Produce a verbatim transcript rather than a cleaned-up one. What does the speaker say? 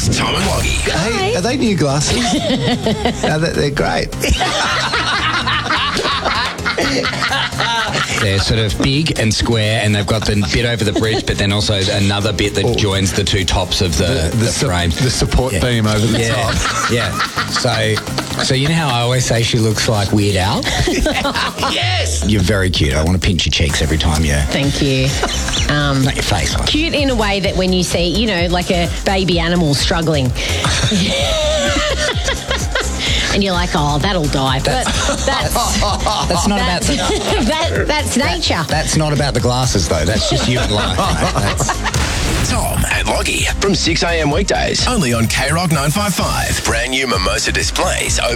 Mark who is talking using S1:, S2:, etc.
S1: Tom and Loggy.
S2: Hey, are they new glasses? No, they're, they're great.
S3: They're sort of big and square, and they've got the bit over the bridge, but then also another bit that
S2: Oh.
S3: joins the two tops of the,
S2: The,
S3: the,
S2: su-
S3: frame.
S2: the support
S3: Yeah.
S2: beam over the
S3: yeah,
S2: top.
S3: yeah. So, so you know how I always say she looks like Weird Al?
S1: Yes!
S3: You're very cute. I want to pinch your cheeks every time you...
S4: Thank you. Um,
S3: Not your face.
S4: cute in a way that when you see, you know, like a baby animal struggling. And you're like, oh, that'll die. But that's,
S3: That's not about
S4: that's,
S3: the...
S4: that, that's nature.
S3: That's not about the glasses, though. That's just you and life. Right? That's-
S1: Tom and Loggy from six a.m. weekdays. Only on K Rock nine five five. Brand new Mimosa displays.